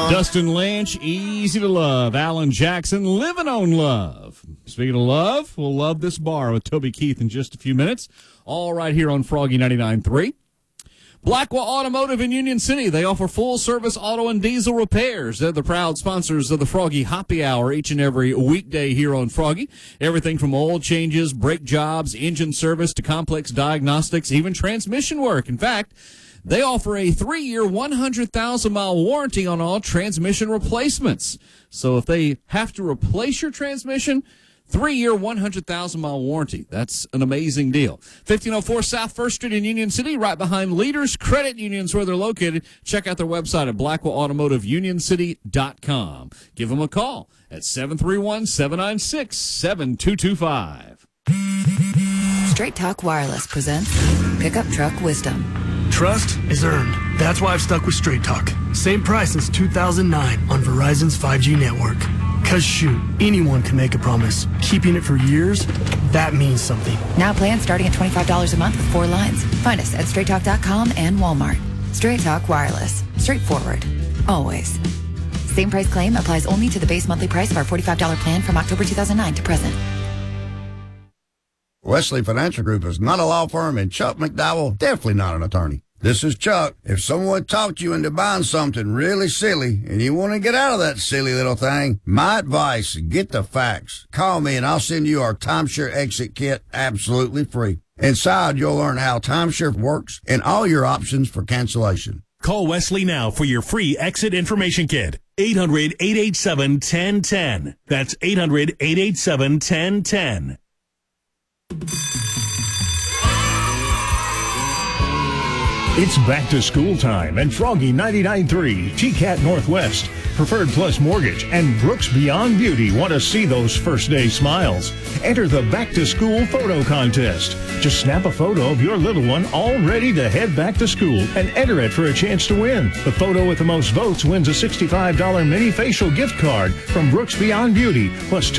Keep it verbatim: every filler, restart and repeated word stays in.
Dustin Lynch, Easy to Love. Alan Jackson, Living on Love. Speaking of love, we'll love this bar with Toby Keith in just a few minutes. All right here on Froggy ninety-nine point three. Blackwell Automotive in Union City. They offer full-service auto and diesel repairs. They're the proud sponsors of the Froggy Happy Hour each and every weekday here on Froggy. Everything from oil changes, brake jobs, engine service, to complex diagnostics, even transmission work. In fact, they offer a three-year, one hundred thousand mile warranty on all transmission replacements. So if they have to replace your transmission, three-year, one hundred thousand mile warranty. That's an amazing deal. fifteen oh four South First Street in Union City, right behind Leaders Credit Unions where they're located. Check out their website at blackwell automotive union city dot com. Give them a call at seven three one, seven nine six, seven two two five. Straight Talk Wireless presents Pickup Truck Wisdom. Trust is earned. That's why I've stuck with Straight Talk. Same price since two thousand nine on Verizon's five G network. Cause shoot, anyone can make a promise. Keeping it for years, that means something. Now plans starting at twenty-five dollars a month with four lines. Find us at straight talk dot com and Walmart. Straight Talk Wireless. Straightforward. Always. Same price claim applies only to the base monthly price of our forty-five dollars plan from October two thousand nine to present. Wesley Financial Group is not a law firm, and Chuck McDowell definitely not an attorney. This is Chuck. If someone talked you into buying something really silly and you want to get out of that silly little thing, my advice, get the facts. Call me and I'll send you our timeshare exit kit absolutely free. Inside, you'll learn how timeshare works and all your options for cancellation. Call Wesley now for your free exit information kit. eight hundred, eight eight seven, one zero one zero. That's eight hundred, eight eight seven, one zero one zero. It's back to school time, and Froggy ninety-nine point three, T CAT Northwest, Preferred Plus Mortgage, and Brooks Beyond Beauty want to see those first day smiles. Enter the back to school photo contest. Just snap a photo of your little one all ready to head back to school and enter it for a chance to win. The photo with the most votes wins a sixty-five dollars mini facial gift card from Brooks Beyond Beauty, plus